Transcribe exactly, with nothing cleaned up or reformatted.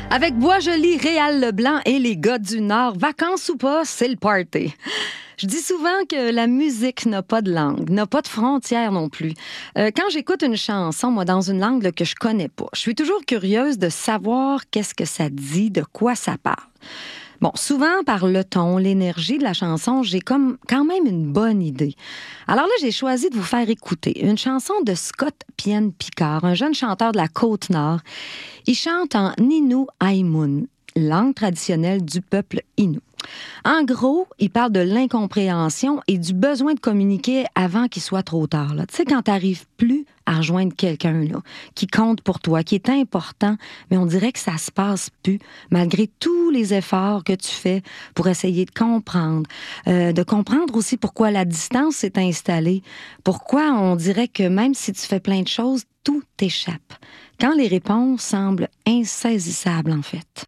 Avec Bois-Joli, Réal Leblanc et les gars du Nord, vacances ou pas, c'est le party. Je dis souvent que la musique n'a pas de langue, n'a pas de frontières non plus. Euh, quand j'écoute une chanson, moi, dans une langue là, que je connais pas, je suis toujours curieuse de savoir qu'est-ce que ça dit, de quoi ça parle. Bon, souvent, par le ton, l'énergie de la chanson, j'ai comme quand même une bonne idée. Alors là, j'ai choisi de vous faire écouter une chanson de Scott Pienne-Picard, un jeune chanteur de la Côte-Nord. Il chante en Innu Aimun, langue traditionnelle du peuple Innu. En gros, il parle de l'incompréhension et du besoin de communiquer avant qu'il soit trop tard. Là. Tu sais, quand tu n'arrives plus à rejoindre quelqu'un là, qui compte pour toi, qui est important, mais on dirait que ça se passe plus, malgré tous les efforts que tu fais pour essayer de comprendre, euh, de comprendre aussi pourquoi la distance s'est installée, pourquoi on dirait que même si tu fais plein de choses, tout t'échappe. Quand les réponses semblent insaisissables, en fait.